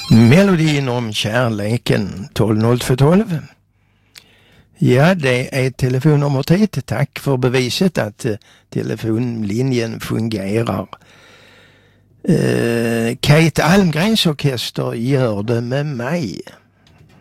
Melodin om kärleken 120212. Ja, det är telefonnummer hit. Tack för beviset att telefonlinjen fungerar. Kate Almgrens orkester gör det med mig.